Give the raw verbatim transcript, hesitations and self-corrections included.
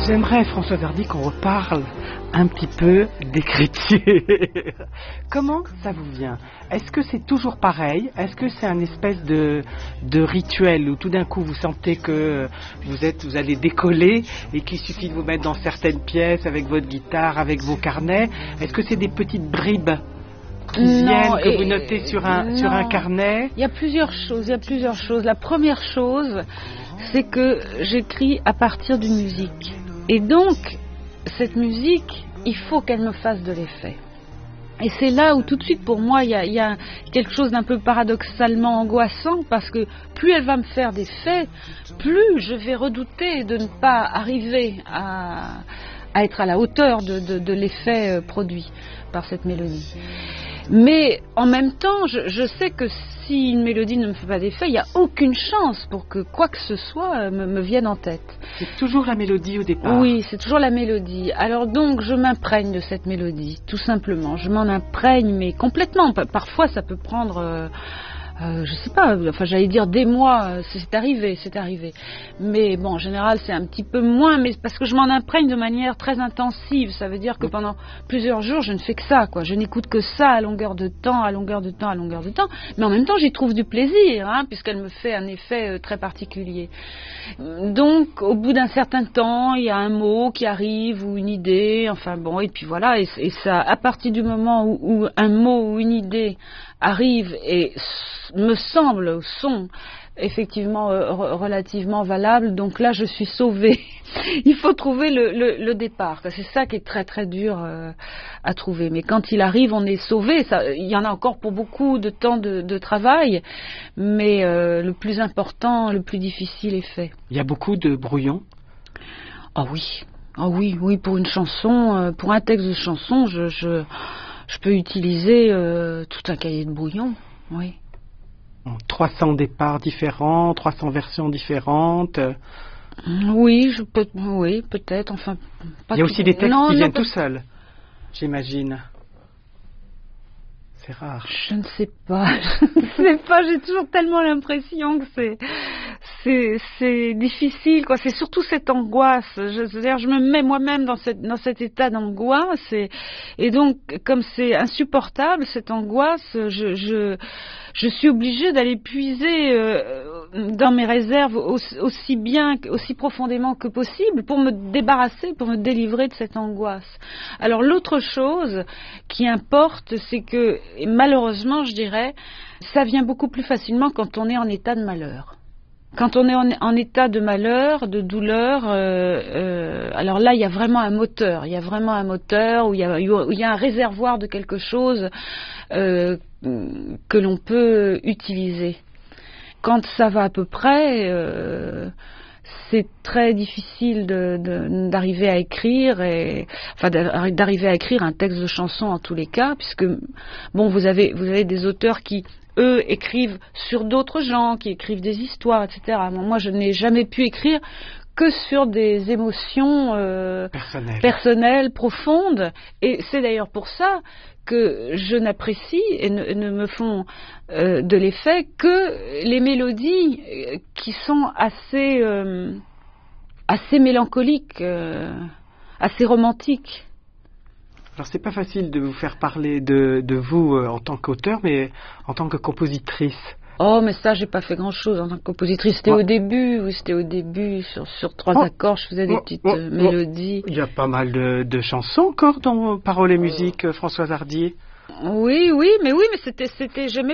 J'aimerais, Françoise Hardy, qu'on reparle un petit peu d'écriture. Comment ça vous vient? Est-ce que c'est toujours pareil? Est-ce que c'est un espèce de, de rituel où tout d'un coup vous sentez que vous êtes, vous allez décoller et qu'il suffit de vous mettre dans certaines pièces avec votre guitare, avec vos carnets? Est-ce que c'est des petites bribes qui Non, viennent, que et, vous notez sur un, non. sur un carnet? Il y a plusieurs choses, il y a plusieurs choses. La première chose, c'est que j'écris à partir d'une musique. Et donc, cette musique, il faut qu'elle me fasse de l'effet. Et c'est là où tout de suite pour moi il y a, il y a quelque chose d'un peu paradoxalement angoissant, parce que plus elle va me faire d'effet, plus je vais redouter de ne pas arriver à, à être à la hauteur de, de, de l'effet produit par cette mélodie. Mais en même temps, je, je sais que si une mélodie ne me fait pas d'effet, il n'y a aucune chance pour que quoi que ce soit me, me vienne en tête. C'est toujours la mélodie au départ. Oui, c'est toujours la mélodie. Alors donc, je m'imprègne de cette mélodie, tout simplement. Je m'en imprègne, mais complètement. Parfois, ça peut prendre... Euh, Euh, je sais pas, enfin j'allais dire des mois, c'est arrivé, c'est arrivé. Mais bon, en général c'est un petit peu moins, mais parce que je m'en imprègne de manière très intensive. Ça veut dire que pendant plusieurs jours je ne fais que ça, quoi. Je n'écoute que ça à longueur de temps, à longueur de temps, à longueur de temps. Mais en même temps j'y trouve du plaisir, hein, puisqu'elle me fait un effet euh, très particulier. Donc au bout d'un certain temps, il y a un mot qui arrive ou une idée, enfin bon, et puis voilà, et, et ça, à partir du moment où, où un mot ou une idée arrive et me semble, sont effectivement euh, relativement valables, donc là je suis sauvée. Il faut trouver le, le, le départ, c'est ça qui est très très dur euh, à trouver, mais quand il arrive on est sauvé. Ça, il y en a encore pour beaucoup de temps de, de travail, mais euh, le plus important, le plus difficile est fait. Il y a beaucoup de brouillons? Ah oh oui, oh oui, oui, pour une chanson, euh, pour un texte de chanson, je, je, je peux utiliser euh, tout un cahier de brouillon, oui. trois cents départs différents, trois cents versions différentes. Oui, je peux, oui, peut-être. Enfin, pas il y a aussi des textes non, qui non, viennent pas... tout seuls, j'imagine. C'est rare. Je ne sais pas. Je ne sais pas. J'ai toujours tellement l'impression que c'est, c'est, c'est difficile, quoi. C'est surtout cette angoisse. Je, c'est-à-dire, je me mets moi-même dans cette, dans cet état d'angoisse, et, et donc, comme c'est insupportable cette angoisse, je, je, je suis obligée d'aller puiser euh, dans mes réserves aussi, aussi bien, aussi profondément que possible pour me débarrasser, pour me délivrer de cette angoisse. Alors l'autre chose qui importe, c'est que, et malheureusement, je dirais, ça vient beaucoup plus facilement quand on est en état de malheur. Quand on est en, en état de malheur, de douleur, euh, euh, alors là, il y a vraiment un moteur. Il y a vraiment un moteur où il y a, où il y a un réservoir de quelque chose euh, que l'on peut utiliser. Quand ça va à peu près... Euh, c'est très difficile de, de, d'arriver à écrire, et, enfin d'arriver à écrire un texte de chanson en tous les cas, puisque bon, vous avez, vous avez des auteurs qui, eux, écrivent sur d'autres gens, qui écrivent des histoires, et cetera. Moi, je n'ai jamais pu écrire que sur des émotions euh, personnelles. personnelles, profondes, et c'est d'ailleurs pour ça que je n'apprécie et ne, ne me font euh, de l'effet que les mélodies euh, qui sont assez, euh, assez mélancoliques, euh, assez romantiques. Alors c'est pas facile de vous faire parler de, de vous euh, en tant qu'auteur, mais en tant que compositrice. Oh, mais ça, j'ai pas fait grand-chose en tant que compositrice. C'était ouais. au début, oui, c'était au début, sur, sur trois oh. accords, je faisais des oh. petites oh. euh, mélodies. Il y a pas mal de, de chansons encore dans Paroles et musique, euh, Françoise Hardy. Oui, oui, mais oui, mais c'était, c'était, j'aimais